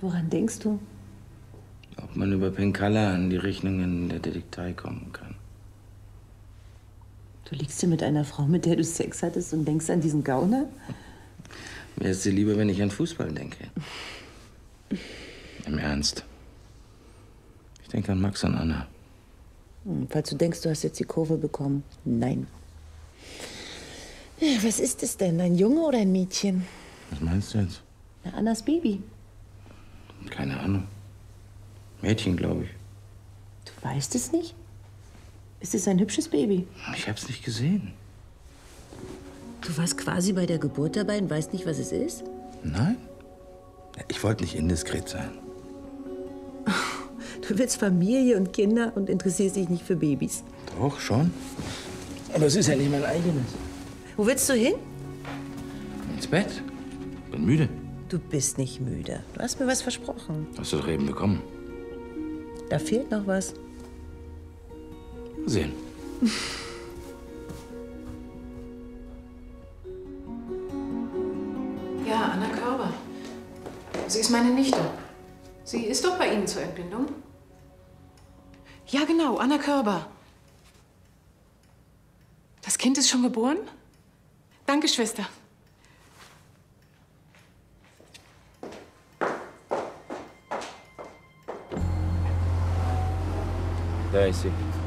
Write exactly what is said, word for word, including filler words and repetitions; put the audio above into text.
Woran denkst du? Ob man über Penkala an die Rechnungen der Detektei kommen kann. Du liegst hier mit einer Frau, mit der du Sex hattest und denkst an diesen Gauner? Mir ist sie lieber, wenn ich an Fußball denke. Im Ernst. Ich denke an Max und Anna. Hm, falls du denkst, du hast jetzt die Kurve bekommen. Nein. Ja, was ist es denn? Ein Junge oder ein Mädchen? Was meinst du jetzt? Na, Annas Baby. Keine Ahnung. Mädchen, glaube ich. Du weißt es nicht? Ist es ein hübsches Baby? Ich hab's nicht gesehen. Du warst quasi bei der Geburt dabei und weißt nicht, was es ist? Nein. Ich wollte nicht indiskret sein. Du willst Familie und Kinder und interessierst dich nicht für Babys. Doch, schon. Aber es ist ja nicht mein eigenes. Wo willst du hin? Ins Bett. Bin müde. Du bist nicht müde. Du hast mir was versprochen. Hast du doch eben bekommen. Da fehlt noch was. Mal sehen. Ja, Anna Körber. Sie ist meine Nichte. Sie ist doch bei Ihnen zur Entbindung? Ja, genau, Anna Körber. Das Kind ist schon geboren? Danke, Schwester. Da ist sie.